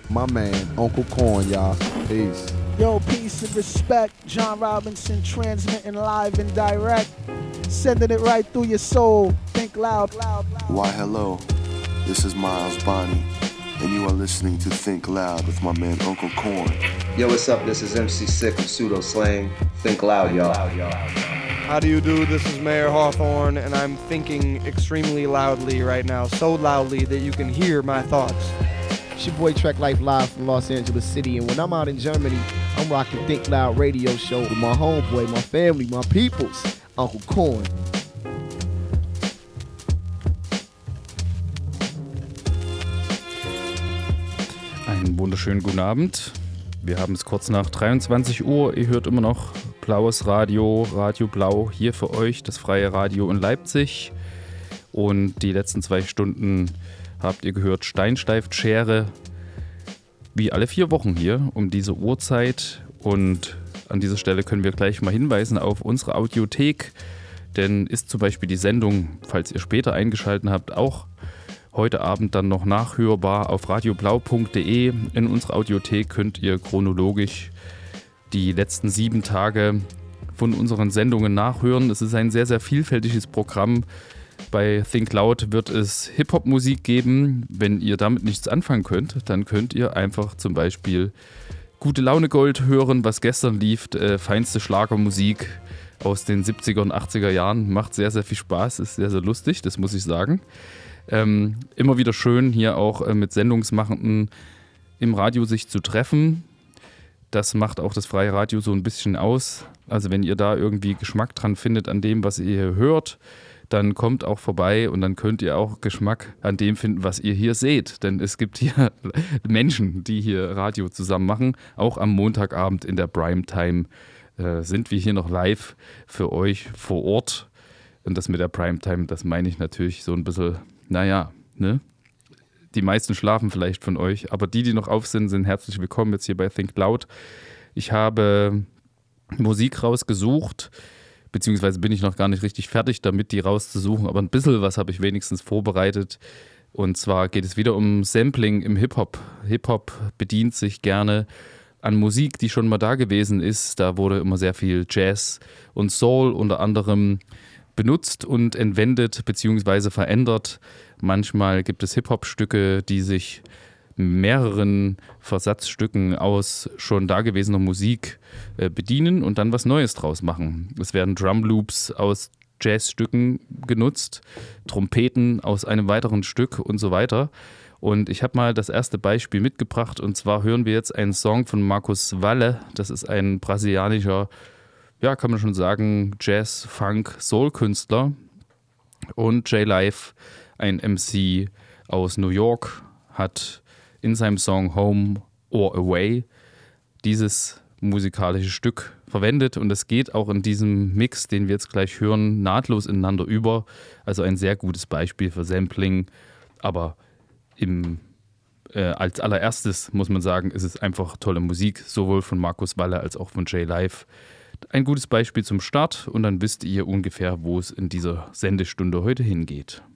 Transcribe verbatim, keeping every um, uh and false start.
my man, Uncle Corn, y'all. Peace. Yo, peace and respect. John Robinson transmitting live and direct. Sending it right through your soul. Think loud, loud, loud. Why, hello. This is Miles Bonnie, and you are listening to Think Loud with my man Uncle Corn. Yo, what's up? This is M C Sick of Pseudo Slang. Think loud, y'all. How do you do? This is Mayor Hawthorne, and I'm thinking extremely loudly right now. So loudly that you can hear my thoughts. It's your boy Trek Life Live from Los Angeles City, and when I'm out in Germany, I'm rocking Think Loud radio show with my homeboy, my family, my peoples, Uncle Corn. Einen wunderschönen guten Abend. Wir haben es kurz nach dreiundzwanzig Uhr. Ihr hört immer noch Blaues Radio, Radio Blau, hier für euch, das freie Radio in Leipzig. Und die letzten zwei Stunden habt ihr gehört Steinsteif-Schere, wie alle vier Wochen hier um diese Uhrzeit. Und an dieser Stelle können wir gleich mal hinweisen auf unsere Audiothek, denn ist zum Beispiel die Sendung, falls ihr später eingeschaltet habt, auch heute Abend dann noch nachhörbar auf radioblau punkt de. In unserer Audiothek könnt ihr chronologisch die letzten sieben Tage von unseren Sendungen nachhören. Es ist ein sehr, sehr vielfältiges Programm. Bei Think Loud wird es Hip-Hop-Musik geben. Wenn ihr damit nichts anfangen könnt, dann könnt ihr einfach zum Beispiel Gute Laune Gold hören, was gestern lief. Äh, feinste Schlagermusik aus den siebziger und achtziger Jahren. Macht sehr, sehr viel Spaß, ist sehr, sehr lustig, das muss ich sagen. Ähm, immer wieder schön, hier auch äh, mit Sendungsmachenden im Radio sich zu treffen. Das macht auch das freie Radio so ein bisschen aus. Also wenn ihr da irgendwie Geschmack dran findet an dem, was ihr hier hört, dann kommt auch vorbei und dann könnt ihr auch Geschmack an dem finden, was ihr hier seht. Denn es gibt hier Menschen, die hier Radio zusammen machen. Auch am Montagabend in der Primetime äh, sind wir hier noch live für euch vor Ort. Und das mit der Primetime, das meine ich natürlich so ein bisschen, naja, ne? Die meisten schlafen vielleicht von euch, aber die, die noch auf sind, sind herzlich willkommen jetzt hier bei Think Loud. Ich habe Musik rausgesucht, beziehungsweise bin ich noch gar nicht richtig fertig damit, die rauszusuchen, aber ein bisschen was habe ich wenigstens vorbereitet. Und zwar geht es wieder um Sampling im Hip-Hop. Hip-Hop bedient sich gerne an Musik, die schon mal da gewesen ist. Da wurde immer sehr viel Jazz und Soul unter anderem benutzt und entwendet bzw. verändert. Manchmal gibt es Hip-Hop-Stücke, die sich mehreren Versatzstücken aus schon dagewesener Musik äh, bedienen und dann was Neues draus machen. Es werden Drumloops aus Jazzstücken genutzt, Trompeten aus einem weiteren Stück und so weiter. Und ich habe mal das erste Beispiel mitgebracht, und zwar hören wir jetzt einen Song von Marcus Valle. Das ist ein brasilianischer, ja, kann man schon sagen, Jazz-, Funk-, Soul-Künstler. Und J-Life, ein M C aus New York, hat in seinem Song Home or Away dieses musikalische Stück verwendet. Und es geht auch in diesem Mix, den wir jetzt gleich hören, nahtlos ineinander über. Also ein sehr gutes Beispiel für Sampling. Aber im, äh, als allererstes muss man sagen, ist es einfach tolle Musik, sowohl von Marcus Valle als auch von J-Life. Ein gutes Beispiel zum Start und dann wisst ihr ungefähr, wo es in dieser Sendestunde heute hingeht.